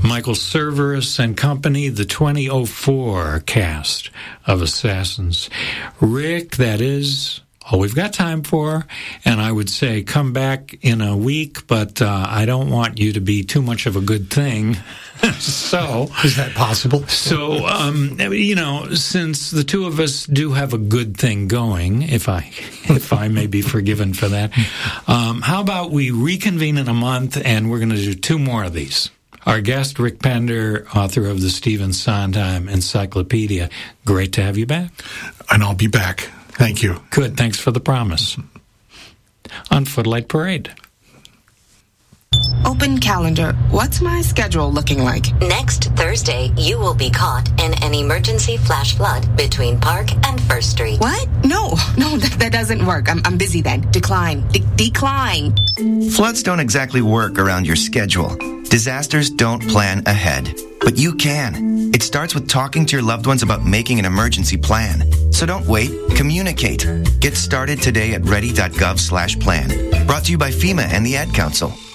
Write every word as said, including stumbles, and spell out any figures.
Michael Cerveris and company, the twenty oh four cast of Assassins. Rick, that is all we've got time for, and I would say come back in a week, but uh, I don't want you to be too much of a good thing. So is that possible? So, um, you know, since the two of us do have a good thing going, if I if I may be forgiven for that, um, how about we reconvene in a month, and we're going to do two more of these. Our guest, Rick Pender, author of the Stephen Sondheim Encyclopedia. Great to have you back. And I'll be back. Thank you. Good. Thanks for the promise. On Footlight Parade. Open calendar. What's my schedule looking like? Next Thursday, you will be caught in an emergency flash flood between Park and First Street. What? No, no, that, that doesn't work. I'm, I'm busy then. Decline. De- decline. Floods don't exactly work around your schedule. Disasters don't plan ahead. But you can. It starts with talking to your loved ones about making an emergency plan. So don't wait. Communicate. Get started today at ready dot gov slash plan. Brought to you by FEMA and the Ad Council.